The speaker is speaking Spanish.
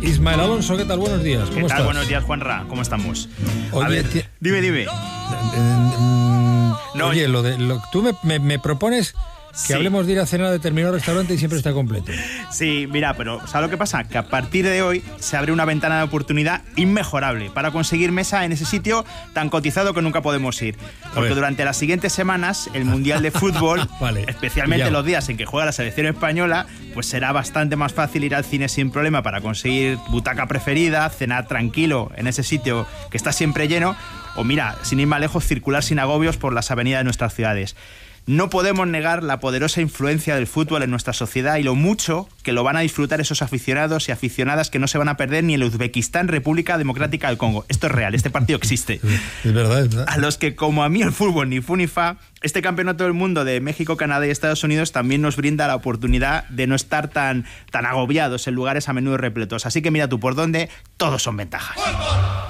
Ismael Alonso, ¿qué tal? Buenos días. ¿Cómo estás? Buenos días, Juanra. ¿Cómo estamos? Oye, a ver, dime. Oye, tú me propones que hablemos de ir a cenar a determinado restaurante y siempre está completo. Sí, mira, pero ¿sabes lo que pasa? Que a partir de hoy se abre una ventana de oportunidad inmejorable para conseguir mesa en ese sitio tan cotizado que nunca podemos ir. Porque durante las siguientes semanas, el Mundial de Fútbol, especialmente los días en que juega la selección española, pues será bastante más fácil ir al cine sin problema para conseguir butaca preferida, cenar tranquilo en ese sitio que está siempre lleno, o mira, sin ir más lejos, circular sin agobios por las avenidas de nuestras ciudades. No podemos negar la poderosa influencia del fútbol en nuestra sociedad y lo mucho que lo van a disfrutar esos aficionados y aficionadas que no se van a perder ni el Uzbekistán, República Democrática del Congo. Esto es real, este partido existe. Es verdad. A los que, como a mí el fútbol ni fu ni fa, este campeonato del mundo de México, Canadá y Estados Unidos también nos brinda la oportunidad de no estar tan agobiados en lugares a menudo repletos. Así que mira tú por dónde, todos son ventajas.